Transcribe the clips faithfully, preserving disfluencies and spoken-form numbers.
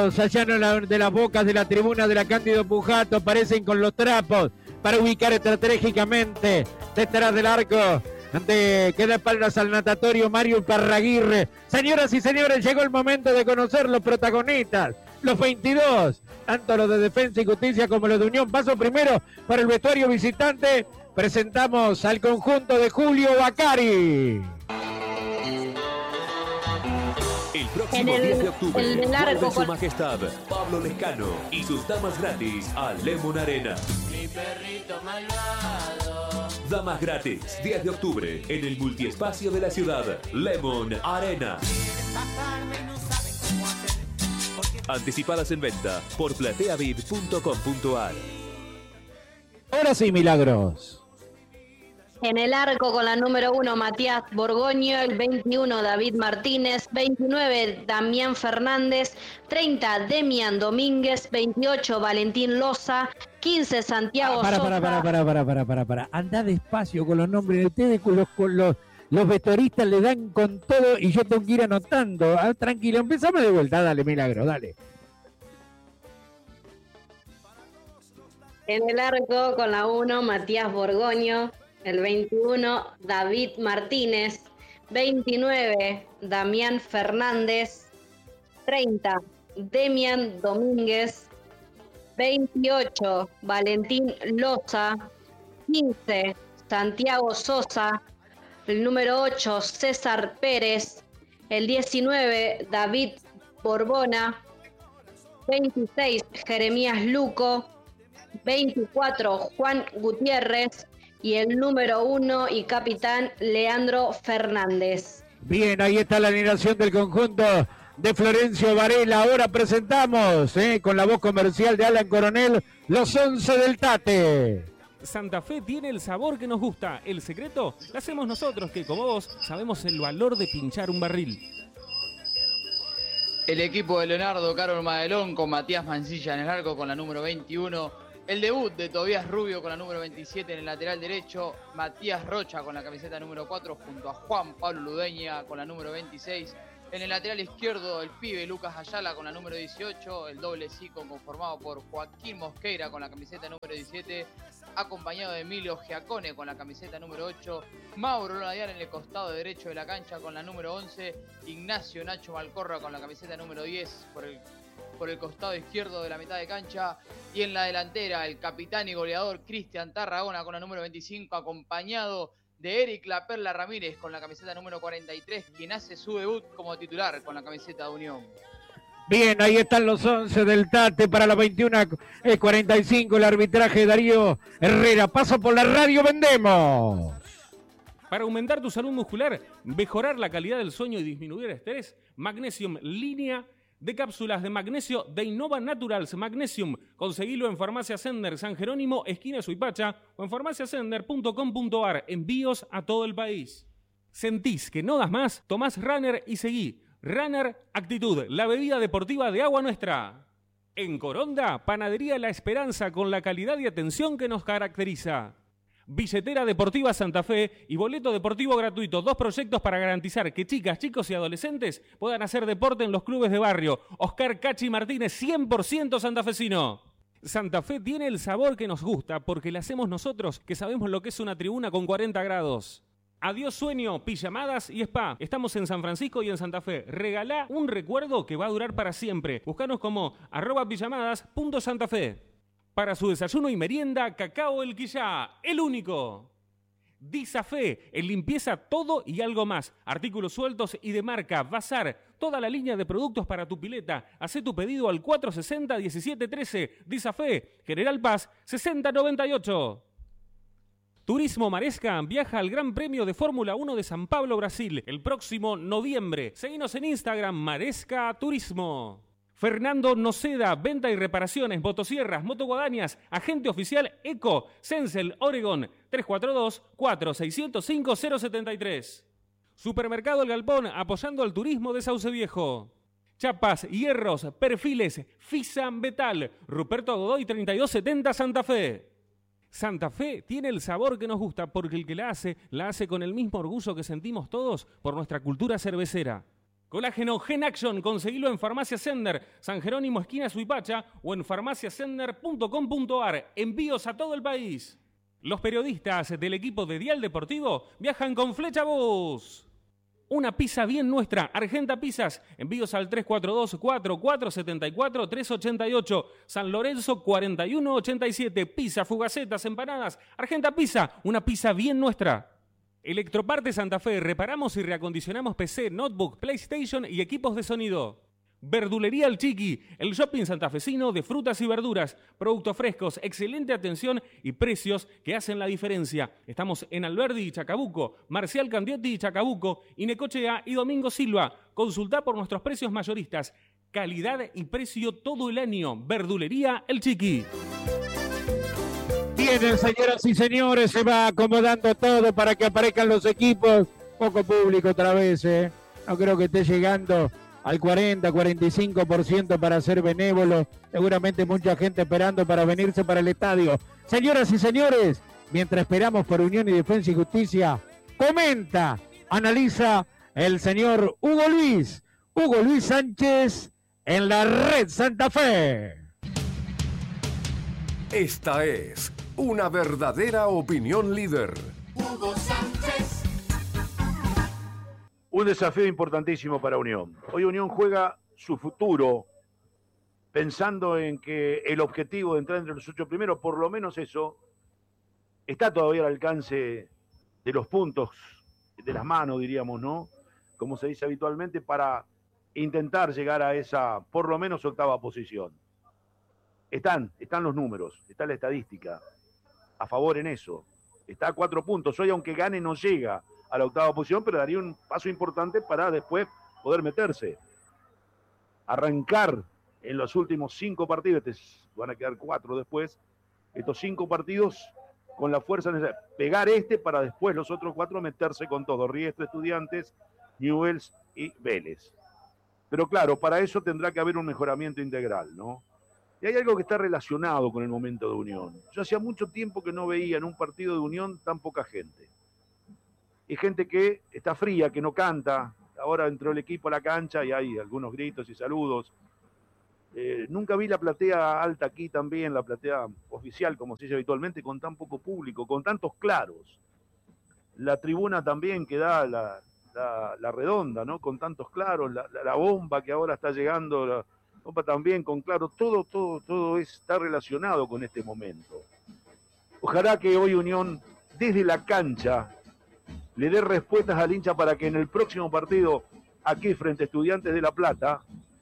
Todos allá en la, de las bocas de la tribuna de la Cándido Pujato aparecen con los trapos para ubicar estratégicamente detrás del arco de que da espaldas al natatorio Mario Parraguirre. Señoras y señores, llegó el momento de conocer los protagonistas, los veintidós, tanto los de Defensa y Justicia como los de Unión. Paso primero para el vestuario visitante. Presentamos al conjunto de Julio Bacari. El próximo el, diez de octubre el vuelve con... su majestad Pablo Lescano y sus damas gratis a Lemon Arena. Mi perrito malvado. Damas gratis, diez de octubre, en el multiespacio de la ciudad, Lemon Arena. Anticipadas en venta por plateavid punto com punto ar. Ahora sí, Milagros. En el arco con la número uno, Matías Borgoño, el veintiuno, David Martínez, veintinueve, Damián Fernández, treinta, Demian Domínguez, veintiocho, Valentín Loza, quince, Santiago para, Sosa. Para, para, para, para, para, para, para. Andá despacio con los nombres. Ustedes con los, con los, los vestoristas le dan con todo y yo tengo que ir anotando. Ah, tranquilo, empezame de vuelta. Dale, Milagro, dale. En el arco con la uno, Matías Borgoño. El veintiuno, David Martínez. veintinueve, Damián Fernández. treinta, Demian Domínguez. veintiocho, Valentín Loza. quince, Santiago Sosa. El número ocho, César Pérez. El diecinueve, David Borbona. veintiséis, Jeremías Luco. veinticuatro, Juan Gutiérrez. Y el número uno y capitán, Leandro Fernández. Bien, ahí está la alineación del conjunto de Florencio Varela. Ahora presentamos, eh, con la voz comercial de Alan Coronel, los once del Tate. Santa Fe tiene el sabor que nos gusta. El secreto lo hacemos nosotros, que como vos sabemos el valor de pinchar un barril. El equipo de Leonardo Carol Madelón con Matías Mancilla en el arco con la número veintiuno. El debut de Tobías Rubio con la número veintisiete en el lateral derecho. Matías Rocha con la camiseta número cuatro junto a Juan Pablo Ludeña con la número veintiséis. En el lateral izquierdo, el pibe Lucas Ayala con la número dieciocho. El doble cinco conformado por Joaquín Mosqueira con la camiseta número diecisiete. Acompañado de Emilio Giacone con la camiseta número ocho. Mauro Lonadiar en el costado derecho de la cancha con la número once. Ignacio Nacho Malcorra con la camiseta número diez por el por el costado izquierdo de la mitad de cancha, y en la delantera el capitán y goleador Cristian Tarragona con la número veinticinco, acompañado de Eric La Perla Ramírez con la camiseta número cuarenta y tres, quien hace su debut como titular con la camiseta de Unión. Bien, ahí están los once del Tate para la veintiuna cuarenta y cinco, el arbitraje Darío Herrera. Paso por la radio, vendemos. Para aumentar tu salud muscular, mejorar la calidad del sueño y disminuir el estrés, Magnesium Línea de cápsulas de magnesio de Innova Naturals Magnesium. Conseguilo en Farmacia Sender, San Jerónimo, esquina Suipacha, o en farmacia sender punto com punto ar. Envíos a todo el país. ¿Sentís que no das más? Tomás Runner y seguí. Runner Actitud, la bebida deportiva de agua nuestra. En Coronda, Panadería La Esperanza, con la calidad y atención que nos caracteriza. Billetera Deportiva Santa Fe y boleto deportivo gratuito. Dos proyectos para garantizar que chicas, chicos y adolescentes puedan hacer deporte en los clubes de barrio. Oscar Cachi Martínez, cien por ciento santafesino. Santa Fe tiene el sabor que nos gusta porque le hacemos nosotros, que sabemos lo que es una tribuna con cuarenta grados. Adiós sueño, pijamadas y spa. Estamos en San Francisco y en Santa Fe. Regalá un recuerdo que va a durar para siempre. Búscanos como arroba pijamadas punto santa fe. Para su desayuno y merienda, Cacao El Quillá, el único. Disafé, en limpieza todo y algo más. Artículos sueltos y de marca. Bazar, toda la línea de productos para tu pileta. Hacé tu pedido al cuatro sesenta, diecisiete trece. Disafé, General Paz, sesenta noventa y ocho. Turismo Maresca viaja al Gran Premio de Fórmula uno de San Pablo, Brasil, el próximo noviembre. Seguinos en Instagram, Maresca Turismo. Fernando Noceda, venta y reparaciones, motosierras, motoguadañas, agente oficial ECO, Sensel, Oregon, tres cuatro dos, cuatro seis cero cinco, cero siete tres. Supermercado El Galpón, apoyando al turismo de Sauce Viejo. Chapas, hierros, perfiles, Fisa Metal, Ruperto Godoy treinta y dos setenta, Santa Fe. Santa Fe tiene el sabor que nos gusta porque el que la hace, la hace con el mismo orgullo que sentimos todos por nuestra cultura cervecera. Colágeno Gen Action, conseguilo en Farmacia Sender, San Jerónimo, esquina Suipacha, o en farmacia sender punto com punto ar. Envíos a todo el país. Los periodistas del equipo de Dial Deportivo viajan con Flecha Bus. Una pizza bien nuestra, Argenta Pizzas. Envíos al tres cuatro dos, cuatro cuatro siete cuatro, tres ocho ocho. San Lorenzo cuarenta y uno ochenta y siete. Pizza, fugacetas, empanadas. Argenta Pizza, una pizza bien nuestra. Electroparte Santa Fe. Reparamos y reacondicionamos P C, notebook, PlayStation y equipos de sonido. Verdulería El Chiqui, el shopping santafesino de frutas y verduras, productos frescos, excelente atención y precios que hacen la diferencia. Estamos en Alberdi y Chacabuco, Marcial Candiotti y Chacabuco, y Necochea y Domingo Silva. Consultá por nuestros precios mayoristas. Calidad y precio todo el año. Verdulería El Chiqui. Bien, señoras y señores, se va acomodando todo para que aparezcan los equipos. Poco público otra vez, ¿eh? No creo que esté llegando al cuarenta, cuarenta y cinco por ciento para ser benévolo. Seguramente mucha gente esperando para venirse para el estadio. Señoras y señores, mientras esperamos por Unión y Defensa y Justicia, comenta, analiza el señor Hugo Luis, Hugo Luis Sánchez en la Red Santa Fe. Esta es una verdadera opinión líder. Hugo Sánchez. Un desafío importantísimo para Unión. Hoy Unión juega su futuro pensando en que el objetivo de entrar entre los ocho primeros, por lo menos eso, está todavía al alcance de los puntos, de las manos, diríamos, ¿no? Como se dice habitualmente, para intentar llegar a esa, por lo menos, octava posición. Están, están los números, está la estadística a favor en eso. Está a cuatro puntos. Hoy, aunque gane, no llega a la octava posición, pero daría un paso importante para después poder meterse. Arrancar en los últimos cinco partidos, van a quedar cuatro después, estos cinco partidos con la fuerza necesaria. Pegar este para después los otros cuatro meterse con todo. Riestra, Estudiantes, Newell's y Vélez. Pero claro, para eso tendrá que haber un mejoramiento integral, ¿no? Y hay algo que está relacionado con el momento de Unión. Yo hacía mucho tiempo que no veía en un partido de Unión tan poca gente. Y gente que está fría, que no canta. Ahora entró el equipo a la cancha y hay algunos gritos y saludos. Eh, nunca vi la platea alta aquí también, la platea oficial, como se dice habitualmente, con tan poco público, con tantos claros. La tribuna también que da la, la, la redonda, ¿no? Con tantos claros. La, la, la bomba que ahora está llegando, la bomba también con claros. Todo, todo, todo está relacionado con este momento. Ojalá que hoy Unión, desde la cancha, le dé respuestas al hincha para que en el próximo partido, aquí frente a Estudiantes de La Plata,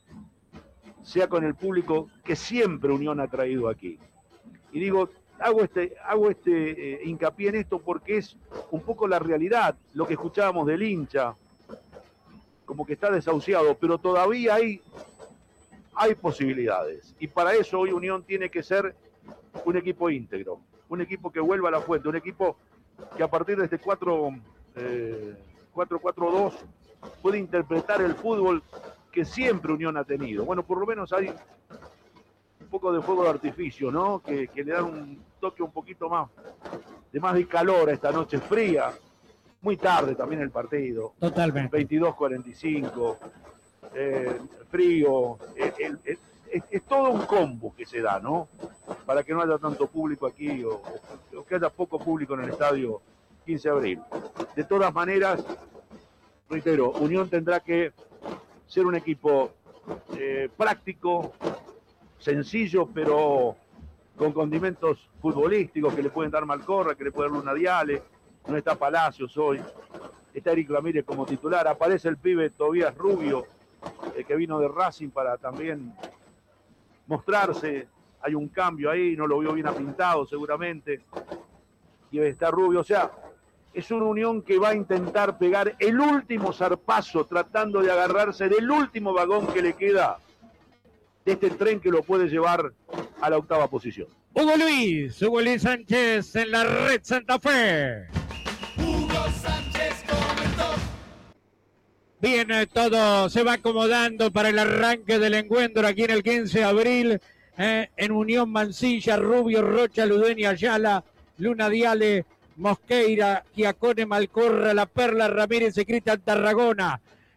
sea con el público que siempre Unión ha traído aquí. Y digo, hago este, hago este eh, hincapié en esto porque es un poco la realidad, lo que escuchábamos del hincha, como que está desahuciado, pero todavía hay, hay posibilidades. Y para eso hoy Unión tiene que ser un equipo íntegro, un equipo que vuelva a la fuente, un equipo que a partir de este cuatro cuatro dos puede interpretar el fútbol que siempre Unión ha tenido. Bueno, por lo menos hay un poco de fuego de artificio, ¿no? Que, que le dan un toque un poquito más de más de calor a esta noche fría. Muy tarde también el partido. Totalmente. veintidós cuarenta y cinco, eh, frío. El, el, el, es, es todo un combo que se da, ¿no? Para que no haya tanto público aquí o, o que haya poco público en el estadio quince de abril. De todas maneras, reitero, Unión tendrá que ser un equipo eh, práctico, sencillo, pero con condimentos futbolísticos que le pueden dar Malcorra, que le pueden dar Luna Diale. No está Palacios hoy, está Eric Ramírez como titular, aparece el pibe Tobías Rubio, eh, que vino de Racing para también mostrarse. Hay un cambio ahí, no lo vio bien apintado seguramente, y está Rubio, o sea, es una Unión que va a intentar pegar el último zarpazo, tratando de agarrarse del último vagón que le queda de este tren que lo puede llevar a la octava posición. Hugo Luis, Hugo Luis Sánchez en la Red Santa Fe. Hugo Sánchez comentó. Bien, todo se va acomodando para el arranque del encuentro aquí en el quince de abril, eh, en Unión Mansilla, Rubio, Rocha, Ludenia, Ayala, Luna Diale, Mosqueira, Giacone, Malcorra, La Perla, Ramírez y Cristian Tarragona.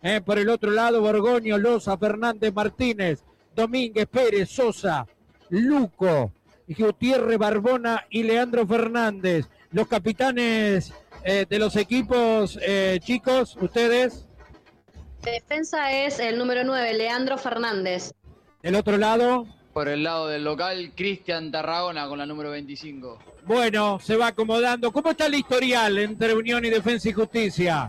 Eh, por el otro lado, Borgoño, Loza, Fernández, Martínez, Domínguez, Pérez, Sosa, Luco, Gutiérrez, Barbona y Leandro Fernández. Los capitanes eh, de los equipos, eh, chicos, ustedes. Defensa es el número nueve, Leandro Fernández. Del otro lado. Por el lado del local, Cristian Tarragona con la número veinticinco. Bueno, se va acomodando. ¿Cómo está el historial entre Unión y Defensa y Justicia?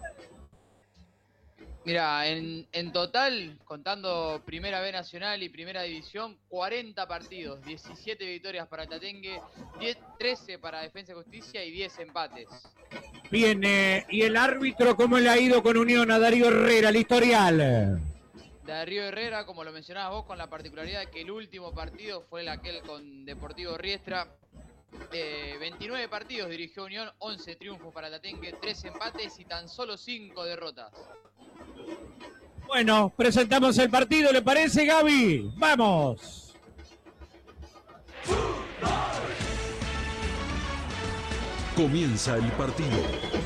Mira, en, en total, contando Primera B Nacional y Primera División, cuarenta partidos, diecisiete victorias para Tatengue, diez, trece para Defensa y Justicia y diez empates. Bien, eh, ¿y el árbitro cómo le ha ido con Unión a Darío Herrera, el historial? Darío Herrera, como lo mencionabas vos, con la particularidad de que el último partido fue el aquel con Deportivo Riestra. Eh, veintinueve partidos dirigió Unión, once triunfos para Tatengue, tres empates y tan solo cinco derrotas. Bueno, presentamos el partido, ¿le parece, Gaby? ¡Vamos! Comienza el partido.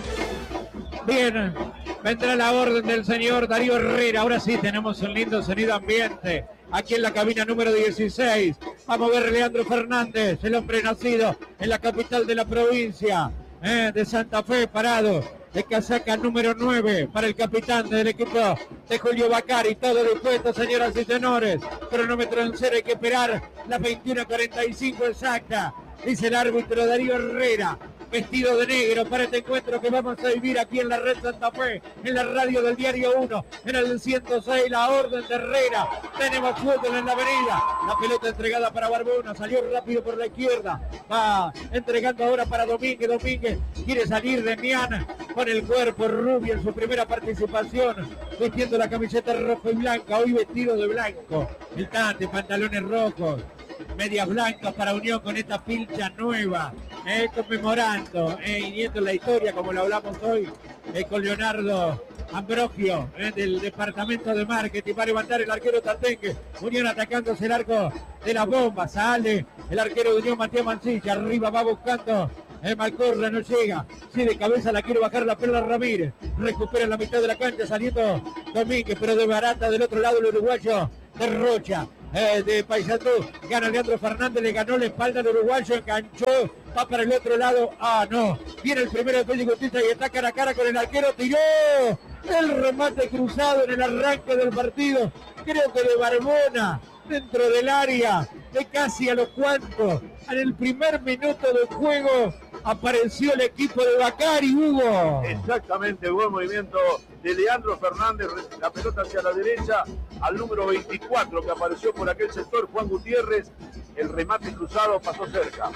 Bien, vendrá la orden del señor Darío Herrera. Ahora sí tenemos un lindo sonido ambiente aquí en la cabina número dieciséis. Vamos a ver a Leandro Fernández, el hombre nacido en la capital de la provincia eh, de Santa Fe, parado de casaca número nueve para el capitán del equipo de Julio Bacari. Todo dispuesto, señoras y señores. Cronómetro en cero, hay que esperar las veintiuna cuarenta y cinco exacta. Dice el árbitro Darío Herrera, vestido de negro para este encuentro que vamos a vivir aquí en la Red Santa Fe, en la radio del Diario uno, en el ciento seis, la orden de Herrera. Tenemos fútbol en la avenida, la pelota entregada para Barbona, salió rápido por la izquierda, va entregando ahora para Domínguez. Domínguez quiere salir de Miana con el cuerpo rubio en su primera participación, vistiendo la camiseta roja y blanca, hoy vestido de blanco, el Tate, pantalones rojos, medias blancas para Unión con esta pilcha nueva, eh, conmemorando, eh, y viendo la historia como lo hablamos hoy, eh, con Leonardo Ambrogio, eh, del departamento de marketing. Va a levantar el arquero Tatengue. Unión atacándose el arco de la bomba, sale el arquero de Unión, Matías Mancilla, arriba va buscando el Malcorra, no llega, sí, de cabeza la quiere bajar la Perla Ramírez, recupera en la mitad de la cancha saliendo Domínguez, pero de barata del otro lado el uruguayo de Rocha, eh, de Paysandú, gana Leandro Fernández, le ganó la espalda al uruguayo, enganchó, va para el otro lado, ah no, viene el primero de Defensa y Justicia y está cara a cara con el arquero, tiró el remate cruzado en el arranque del partido, creo que de Barbona, dentro del área, de casi a los cuantos, en el primer minuto del juego apareció el equipo de Bacari, Hugo. Exactamente, buen movimiento de Leandro Fernández, la pelota hacia la derecha, al número veinticuatro que apareció por aquel sector, Juan Gutiérrez, el remate cruzado pasó cerca.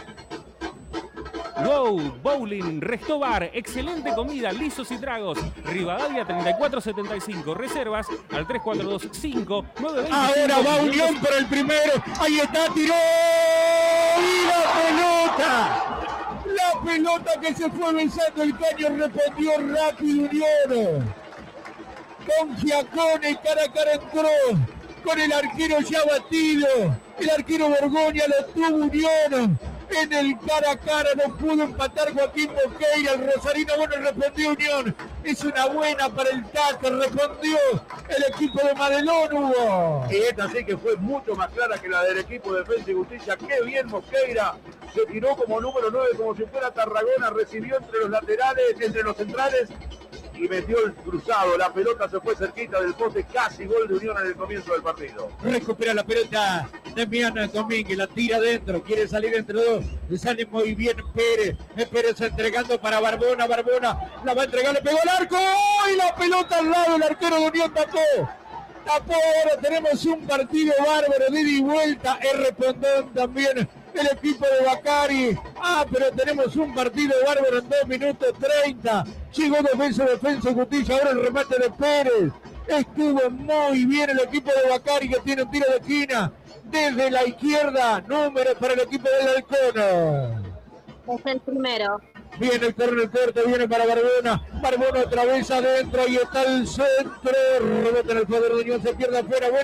Wow, Bowling, Restobar, excelente comida, lisos y tragos. Rivadavia treinta y cuatro setenta y cinco, reservas al tres cuatro dos cinco nueve dos cinco. Ahora va Unión por el primero, ahí está, tiró y la pelota. La pelota que se fue besando el caño respondió rápido Unión. Con Giacone cara a cara entró, con el arquero ya batido. El arquero Borgoña lo tuvo Unión. En el cara a cara no pudo empatar Joaquín Boqueira, el rosarino bueno respondió Unión. Es una buena para el Tate, respondió el equipo de Madelón, Hugo. Y esta sí que fue mucho más clara que la del equipo de Defensa y Justicia. Qué bien Mosqueira, se tiró como número nueve, como si fuera Tarragona, recibió entre los laterales, entre los centrales y metió el cruzado. La pelota se fue cerquita del poste, casi gol de Unión en el comienzo del partido. Recupera la pelota de Miana Domínguez, la tira adentro, quiere salir entre dos, le sale muy bien Pérez, Pérez entregando para Barbona, Barbona la va a entregar, le pegó al arco, y la pelota al lado, el arquero de Unión tapó, tapó, ahora tenemos un partido bárbaro de ida y vuelta, es respondón también el equipo de Bacari, ah, pero tenemos un partido bárbaro en dos minutos treinta, llegó Defensa, Defensa y Justicia, ahora el remate de Pérez, estuvo muy bien el equipo de Bacari que tiene un tiro de esquina, desde la izquierda, número para el equipo del Halcón. Es el primero. Viene el corner corto, viene para Barbona. Barbona otra vez adentro y está el centro. Rebota en el poder de Unión, se pierde afuera. Bueno,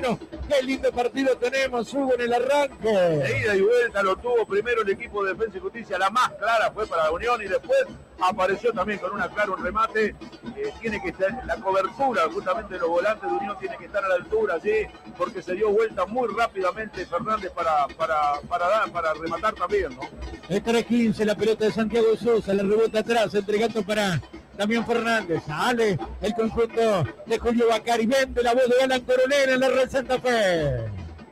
Qué lindo partido tenemos, Hugo, en el arranque. De ida y vuelta lo tuvo primero el equipo de Defensa y Justicia, la más clara fue para la Unión y después apareció también con una clara un remate. Eh, tiene que estar la cobertura, justamente los volantes de Unión tiene que estar a la altura allí, porque se dio vuelta muy rápidamente Fernández para, para, para, dar, para rematar también, ¿no? Es tres quince, la pelota de Santiago Sosa, la rebota atrás, entregando para Damián Fernández. Sale el conjunto de Julio Bacari, vende la voz de Alan Coronel en la Red Santa Fe.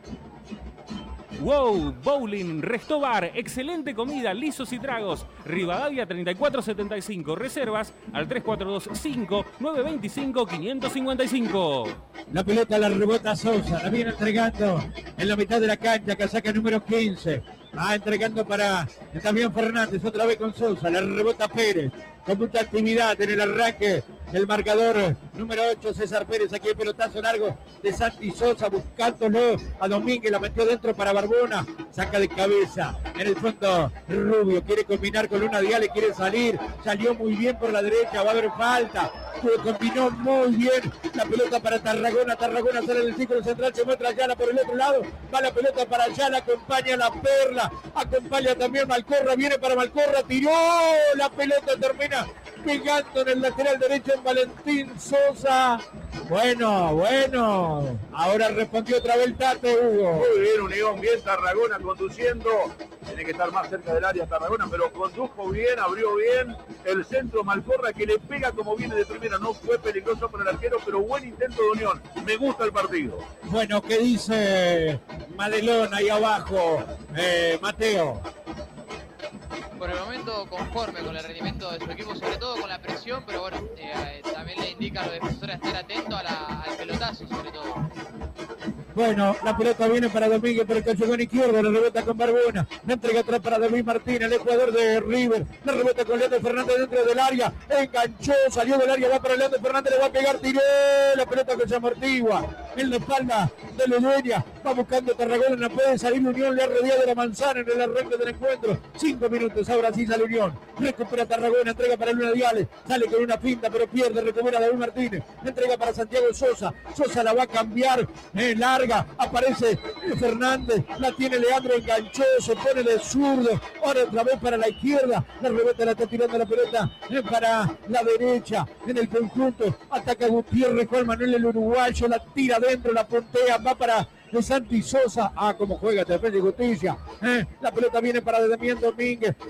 Wow, Bowling, Restobar, excelente comida, lisos y tragos. Rivadavia treinta y cuatro setenta y cinco, reservas al tres cuatro dos cinco, nueve dos cinco, cinco cinco cinco. La pelota la rebota Sosa, la viene entregando en la mitad de la cancha, casaca número quince. Va entregando para Damián Fernández, otra vez con Sosa, la rebota Pérez, con mucha actividad en el arranque. El marcador número ocho, César Pérez, aquí el pelotazo largo de Santi Sosa, buscándolo a Domínguez, la metió dentro para Barbona, saca de cabeza, en el fondo Rubio, quiere combinar con Luna Diale, quiere salir, salió muy bien por la derecha, va a haber falta, combinó muy bien, la pelota para Tarragona, Tarragona sale del círculo central, se muestra Ayala por el otro lado, va la pelota para Ayala, acompaña la Perla, acompaña también Malcorra, viene para Malcorra, tiró, la pelota termina pegando en el lateral derecho en Valentín Sosa. Bueno, bueno. Ahora respondió otra vez Tate, Hugo. Muy bien, Unión, bien Tarragona conduciendo. Tiene que estar más cerca del área Tarragona, pero condujo bien, abrió bien. El centro Malcorra que le pega como viene de primera. No fue peligroso para el arquero, pero buen intento de Unión. Me gusta el partido. Bueno, ¿qué dice Madelón ahí abajo? Eh, Mateo. Por el momento conforme con el rendimiento de su equipo, sobre todo con la presión, pero bueno, eh, también le indica a los defensores estar atentos a la, al pelotazo, sobre todo. Bueno, la pelota viene para Domínguez por el callejón izquierdo, la rebota con Barbona, la entrega atrás para David Martínez, el jugador de River, la rebota con Leandro Fernández dentro del área, enganchó, salió del área, va para Leandro Fernández, le va a pegar, tiró, la pelota que se amortigua, en la espalda de Ludueña, va buscando Tarragona, no puede salir Unión, le ha rodeado la manzana en el arranque del encuentro, cinco minutos, ahora sí sale Unión, recupera Tarragona, entrega para Luna Diales, sale con una finta, pero pierde, recupera David Martínez, entrega para Santiago Sosa, Sosa la va a cambiar, eh, larga, aparece Fernández, la tiene Leandro, enganchó, se pone de zurdo, ahora otra vez para la izquierda, la rebota, la está tirando la pelota eh, para la derecha, en el conjunto, ataca Gutiérrez, Juan Manuel el uruguayo, la tira dentro, la puntea, va para de Santi Sosa, ah, como juega Defensa y Justicia, eh, la pelota viene para Damián Domínguez,